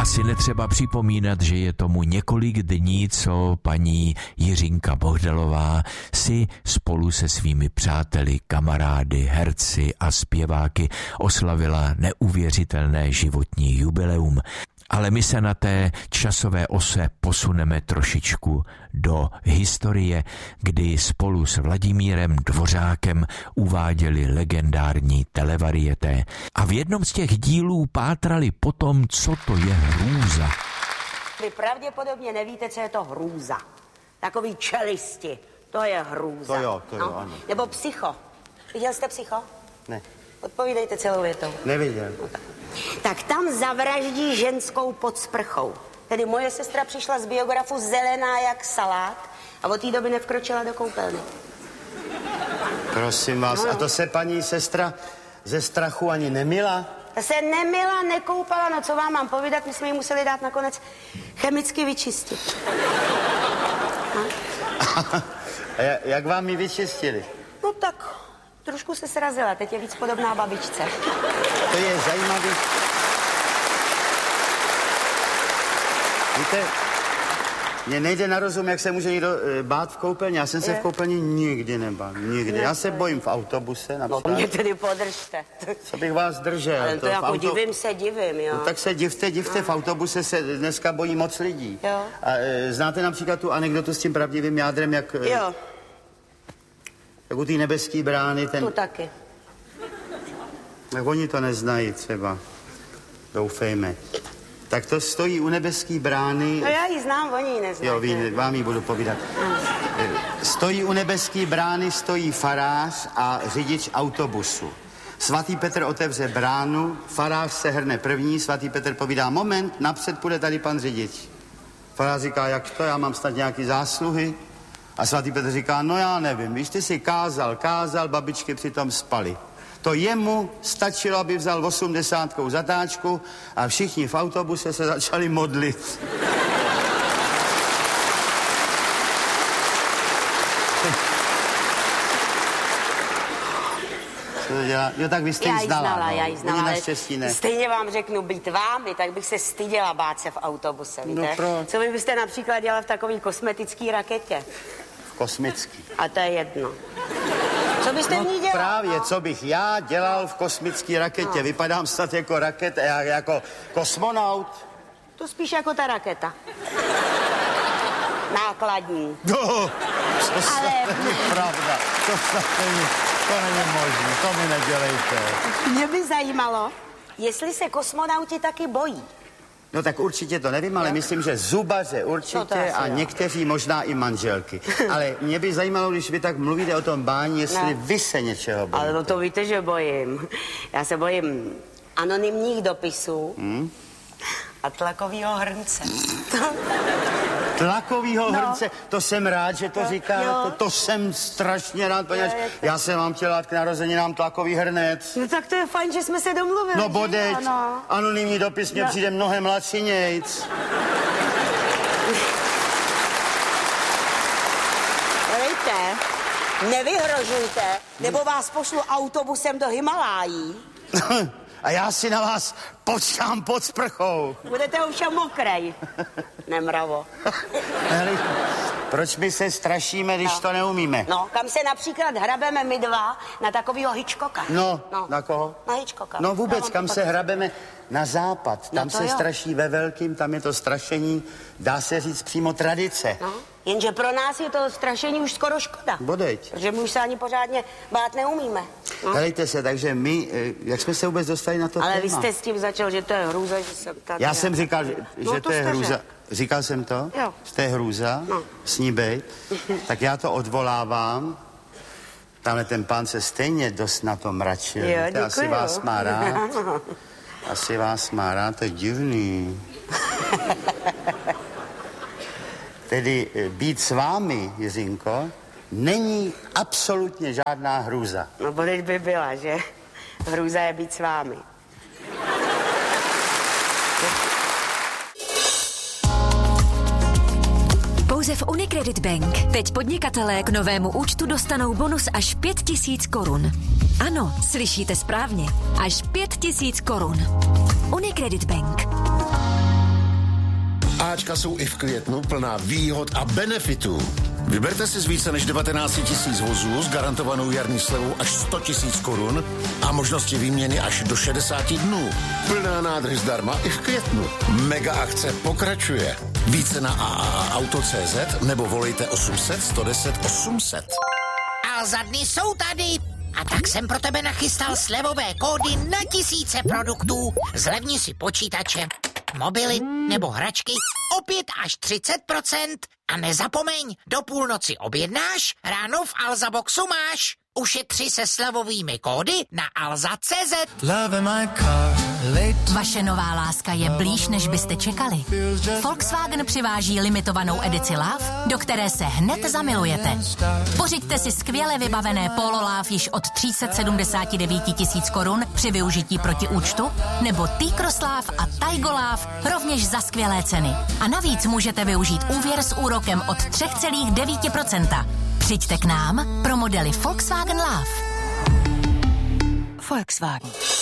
Asi netřeba připomínat, že je tomu několik dní, co paní Jiřinka Bohdalová si spolu se svými přáteli, kamarády, herci a zpěváky oslavila neuvěřitelné životní jubileum. Ale my se na té časové ose posuneme trošičku do historie, kdy spolu s Vladimírem Dvořákem uváděli legendární televarieté. A v jednom z těch dílů pátrali po tom, co to je hrůza. Vy pravděpodobně nevíte, co je to hrůza. Takový čelisti, to je hrůza. To jo, ano. Nebo psycho. Viděl jste Psycho? Ne. Odpovídejte celou větou. Neviděl. No tak tam zavraždí ženskou pod sprchou. Tedy moje sestra přišla z biografu zelená jak salát a od té doby nevkročila do koupelny. Prosím vás, a to se paní sestra ze strachu ani nemila? Ta se nemila, nekoupala, no co vám mám povídat, my jsme ji museli dát nakonec chemicky vyčistit. A jak vám ji vyčistili? No tak, trošku se srazila, teď je víc podobná babičce. To je zajímavý. Víte, mně nejde na rozum, jak se může někdo bát v koupelně. Já jsem se v koupelně nikdy nebál, nikdy. Já se bojím v autobuse například. No mě tedy podržte. Co bych vás držel? Ale to jako divím, jo. No tak se divte, v autobuse se dneska bojí moc lidí. Jo. A znáte například tu anekdotu s tím pravdivým jádrem, jak... Jo. Jak u té nebeský brány, ten... Tu taky. Tak oni to neznají třeba. Doufejme. Tak to stojí u nebeský brány... No já ji znám, oni ji neznají. Jo, vám ji budu povídat. Stojí u nebeský brány, stojí farář a řidič autobusu. Svatý Petr otevře bránu, farář se hrne první, svatý Petr povídá, moment, napřed půjde tady pan řidič. Farář říká, jak to, já mám snad nějaký zásluhy? A svatý Petr říká, no já nevím, víš, ty si kázal, babičky přitom spaly. To jemu stačilo, aby vzal 80 zatáčku a všichni v autobuse se začali modlit. Co to dělá? Jo, tak vy jste ji znala. Já ji znala, naštěstí ne. Stejně vám řeknu, být vámi, tak bych se styděla bát se v autobuse, víte? No proč? Co vy byste například dělala v takový kosmetický raketě? V kosmický. A to je jedno. Co byste v ní dělal? Právě, co bych já dělal v kosmické raketě. No. Vypadám snad jako jako kosmonaut. To spíš jako ta raketa. Nákladní. No, to snad není pravda. To není možné, to mi nedělejte. Mě by zajímalo, jestli se kosmonauti taky bojí. No tak určitě to nevím, ale myslím, že zubaře určitě a někteří možná i manželky. Ale mě by zajímalo, když vy tak mluvíte o tom bání, jestli vy se něčeho bojíte. Ale no to víte, že bojím. Já se bojím anonymních dopisů a tlakovýho hrnce. Tlakovýho hrnce, to jsem rád, že to říkáte, to jsem strašně rád, poněvadž já jsem vám chtěl dát k narozeninám tlakový hrnec. No tak to je fajn, že jsme se domluvili. No bodeď, anonymní dopis mě přijde mnohem lacinějc. Hejte, nevyhrožujte, nebo vás pošlu autobusem do Himalájí. A já si na vás počkám pod sprchou. Budete už mokrej. Nemravo. Proč my se strašíme, když to neumíme? No, kam se například hrabeme my dva na takovýho Hitchcocka. No, na koho? Na Hitchcocka. No vůbec, kam se hrabeme? Na západ. Tam se straší ve velkým, tam je to strašení, dá se říct přímo tradice. No, jenže pro nás je to strašení už skoro škoda. Bodeď. Protože my už se ani pořádně bát neumíme. No. Helejte se, takže my, jak jsme se vůbec dostali na to téma? Ale vy jste s tím začal, že to je hrůza, že jsem tady. Já jsem říkal, že to je hrůza. Říkal jsem to? Jo. Že to je hrůza? No. S ní bejt? Tak já to odvolávám. Tamhle ten pán se stejně dost na to mračil. Jo, děkuju. Asi vás má rád. Asi vás má rád, to je divný. Tedy být s vámi, Jiřinko, není absolutně žádná hrůza. No bodeď by byla, že? Hrůza je být s vámi. Pouze v Unicredit Bank teď podnikatelé k novému účtu dostanou bonus až 5 000 korun. Ano, slyšíte správně. Až 5 000 korun. Unicredit Bank. Ačka jsou i v květnu plná výhod a benefitů. Vyberte si z více než 19 000 vozů s garantovanou jarní slevou až 100 000 korun a možnosti výměny až do 60 dnů. Plná nádrž zdarma i v květnu. Mega akce pokračuje. Více na AAAauto.cz nebo volejte 800 110 800. Alza dny jsou tady. A tak jsem pro tebe nachystal slevové kódy na tisíce produktů. Zlevni si počítače, mobily nebo hračky o 5 až 30%. A nezapomeň, do půlnoci objednáš, ráno v Alza Boxu máš. Ušetři se slevovými kódy na alza.cz. Vaše nová láska je blíž, než byste čekali. Volkswagen přiváží limitovanou edici Love, do které se hned zamilujete. Pořiďte si skvěle vybavené Polo Love již od 379 000 korun při využití proti účtu, nebo T-Cross Love a Taigo Love rovněž za skvělé ceny. A navíc můžete využít úvěr s úrokem od 3,9%. Přijďte k nám pro modely Volkswagen Love. Volkswagen.